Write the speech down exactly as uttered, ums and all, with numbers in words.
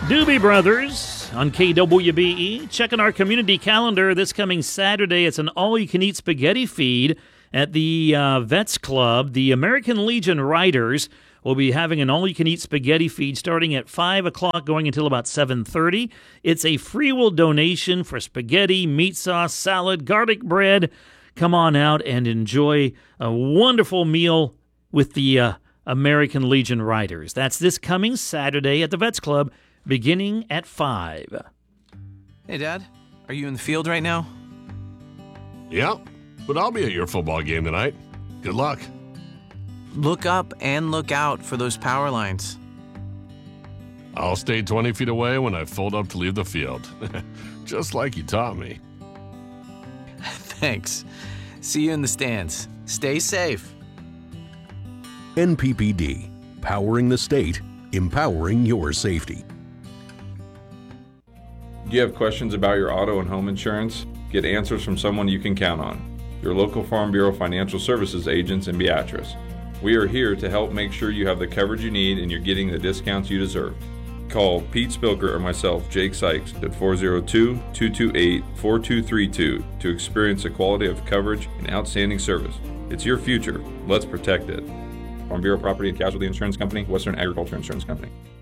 Doobie Brothers on K W B E. Checking our community calendar this coming Saturday. It's an all-you-can-eat spaghetti feed at the uh, Vets Club. The American Legion Riders will be having an all-you-can-eat spaghetti feed starting at five o'clock going until about seven thirty. It's a free will donation for spaghetti, meat sauce, salad, garlic bread. Come on out and enjoy a wonderful meal with the uh, American Legion Riders. That's this coming Saturday at the Vets Club, beginning at five. Hey, Dad. Are you in the field right now? Yep, but I'll be at your football game tonight. Good luck. Look up and look out for those power lines. I'll stay twenty feet away when I fold up to leave the field. Just like you taught me. Thanks. See you in the stands. Stay safe. N P P D. Powering the state. Empowering your safety. Do you have questions about your auto and home insurance? Get answers from someone you can count on. Your local Farm Bureau Financial Services agents in Beatrice. We are here to help make sure you have the coverage you need and you're getting the discounts you deserve. Call Pete Spilker or myself, Jake Sykes, at four oh two, two two eight, four two three two to experience the quality of coverage and outstanding service. It's your future. Let's protect it. Farm Bureau Property and Casualty Insurance Company, Western Agriculture Insurance Company.